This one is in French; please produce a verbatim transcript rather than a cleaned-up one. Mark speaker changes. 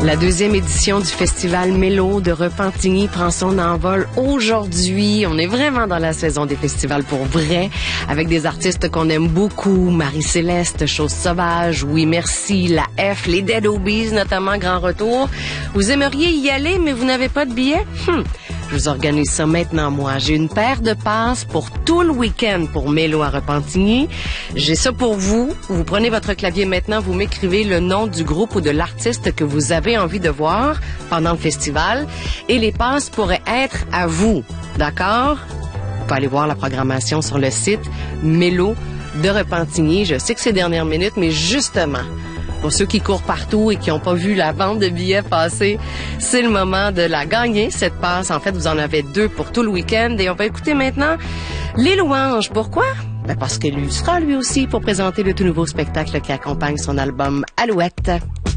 Speaker 1: La deuxième édition du Festival Mélo de Repentigny prend son envol aujourd'hui. On est vraiment dans la saison des festivals pour vrai, avec des artistes qu'on aime beaucoup. Marie-Céleste, Chose Sauvage, Oui Merci, La F, les Dead Obies, notamment Grand Retour. Vous aimeriez y aller, mais vous n'avez pas de billets? Hum. Je vous organise ça maintenant, moi. J'ai une paire de passes pour tout le week-end pour Mélo à Repentigny. J'ai ça pour vous. Vous prenez votre clavier maintenant, vous m'écrivez le nom du groupe ou de l'artiste que vous avez envie de voir pendant le festival et les passes pourraient être à vous. D'accord? Vous pouvez aller voir la programmation sur le site Mélo de Repentigny. Je sais que c'est dernière minute, mais justement, pour ceux qui courent partout et qui n'ont pas vu la vente de billets passer, c'est le moment de la gagner, cette passe. En fait, vous en avez deux pour tout le week-end. Et on va écouter maintenant Les Louanges. Pourquoi? Ben parce qu'il sera lui aussi pour présenter le tout nouveau spectacle qui accompagne son album Alouette.